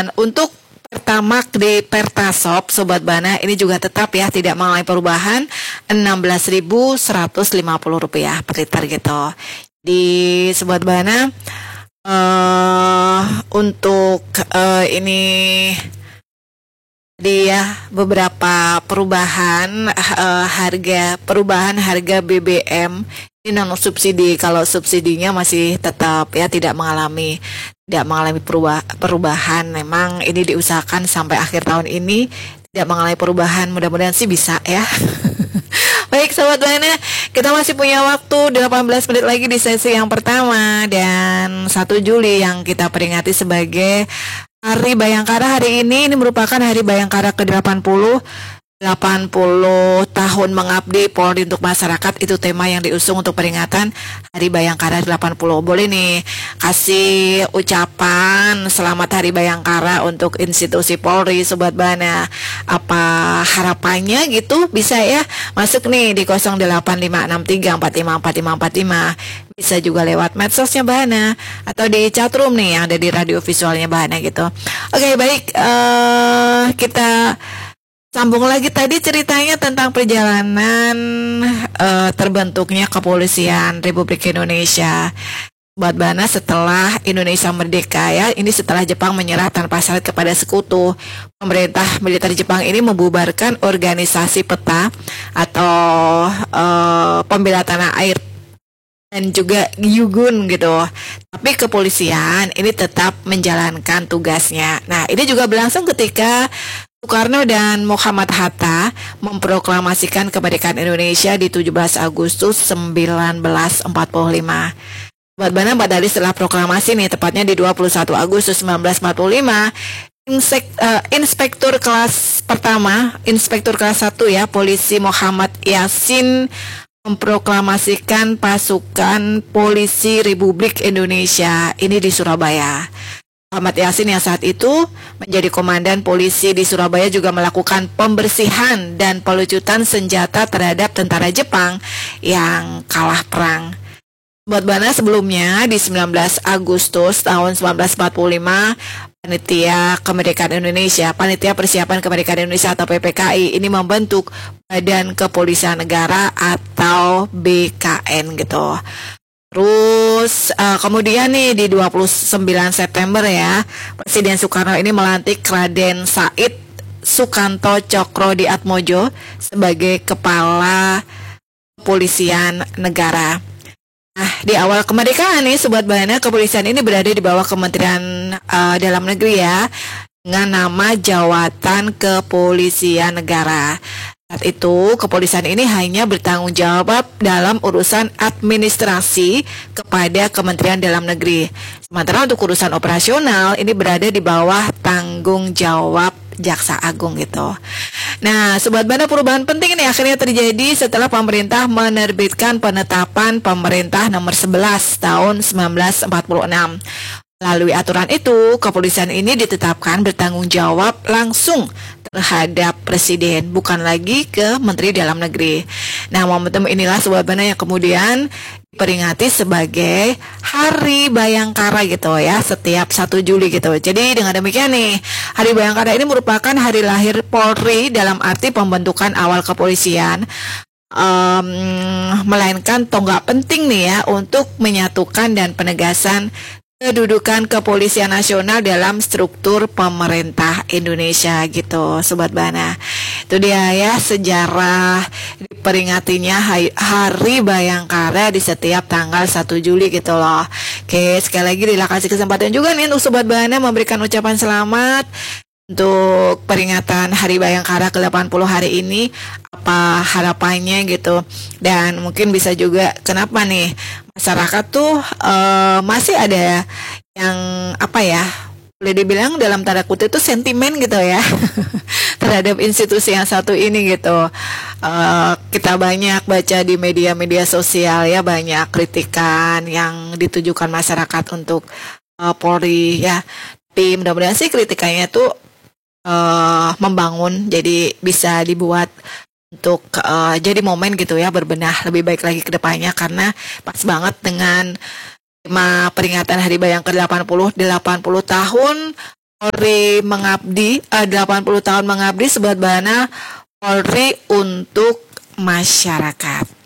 Dan untuk Pertamax di Pertasop Sobat Bana ini juga tetap ya tidak mengalami perubahan, Rp16.150 per liter gitu. Di Sobat Bana untuk ini dia beberapa perubahan harga BBM ini non subsidi. Kalau subsidinya masih tetap ya tidak mengalami perubahan. Memang ini diusahakan sampai akhir tahun ini tidak mengalami perubahan. Mudah-mudahan sih bisa ya. Baik Sobat Bana, kita masih punya waktu 18 menit lagi di sesi yang pertama. Dan 1 Juli yang kita peringati sebagai Hari Bayangkara hari ini merupakan Hari Bayangkara ke-80, 80 tahun mengabdi Polri untuk masyarakat. Itu tema yang diusung untuk peringatan Hari Bayangkara 80. Boleh nih kasih ucapan selamat Hari Bayangkara untuk institusi Polri Sobat Bana. Apa harapannya gitu? Bisa ya masuk nih di 085634545545. Bisa juga lewat medsosnya Bana atau di chatroom nih yang ada di radio visualnya Bana gitu. Oke, baik, kita sambung lagi tadi ceritanya tentang perjalanan terbentuknya Kepolisian Republik Indonesia. Buat Bana setelah Indonesia merdeka ya, ini setelah Jepang menyerah tanpa syarat kepada sekutu, pemerintah militer Jepang ini membubarkan organisasi PETA atau pembela tanah air dan juga Yugun gitu. Tapi kepolisian ini tetap menjalankan tugasnya. Nah, ini juga berlangsung ketika Soekarno dan Muhammad Hatta memproklamasikan kemerdekaan Indonesia di 17 Agustus 1945. Buat Bana pada hari setelah proklamasi nih, tepatnya di 21 Agustus 1945, Inspektur kelas 1 ya, Polisi Muhammad Yasin memproklamasikan pasukan polisi Republik Indonesia ini di Surabaya. Muhammad Yasin yang saat itu menjadi komandan polisi di Surabaya juga melakukan pembersihan dan pelucutan senjata terhadap tentara Jepang yang kalah perang. Buat Bana sebelumnya di 19 Agustus tahun 1945, Panitia Persiapan Kemerdekaan Indonesia atau PPKI ini membentuk Badan Kepolisian Negara atau BKN gitu. Terus kemudian nih di 29 September ya, Presiden Soekarno ini melantik Raden Said Sukanto Cokroatmojo sebagai Kepala Kepolisian Negara. Nah, di awal kemerdekaan nih Sobat Bana, kepolisian ini berada di bawah Kementerian Dalam Negeri ya, dengan nama Jawatan Kepolisian Negara. Saat itu, kepolisian ini hanya bertanggung jawab dalam urusan administrasi kepada Kementerian Dalam Negeri. Sementara untuk urusan operasional ini berada di bawah tanggung jawab Jaksa Agung gitu. Nah, Sobat Bana, perubahan penting ini akhirnya terjadi setelah pemerintah menerbitkan penetapan Pemerintah nomor 11 tahun 1946. Melalui aturan itu, kepolisian ini ditetapkan bertanggung jawab langsung terhadap Presiden, bukan lagi ke Menteri Dalam Negeri. Nah, momentum inilah Sobat Bana yang kemudian diperingati sebagai Hari Bayangkara gitu ya, setiap 1 Juli gitu. Jadi dengan demikian nih, Hari Bayangkara ini merupakan hari lahir Polri dalam arti pembentukan awal kepolisian, melainkan tonggak penting nih ya untuk menyatukan dan penegasan kedudukan kepolisian nasional dalam struktur pemerintah Indonesia gitu Sobat Bana. Itu dia ya sejarah diperingatinya Hari Bayangkara di setiap tanggal 1 Juli gitu loh. Oke, sekali lagi Lila kasih kesempatan juga nih untuk Sobat Bana memberikan ucapan selamat untuk peringatan Hari Bayangkara ke-80 hari ini, apa harapannya gitu. Dan mungkin bisa juga kenapa nih masyarakat tuh masih ada yang apa ya, boleh dibilang dalam tanda kutip itu sentimen gitu ya terhadap institusi yang satu ini gitu. Kita banyak baca di media-media sosial ya, banyak kritikan yang ditujukan masyarakat untuk Polri ya. Tapi mudah-mudahan sih kritikannya tuh membangun, jadi bisa dibuat untuk jadi momen gitu ya, berbenah lebih baik lagi ke depannya, karena pas banget dengan tema peringatan Hari Bayangkara 80 tahun Polri mengabdi, 80 tahun mengabdi sebagai Polri untuk masyarakat.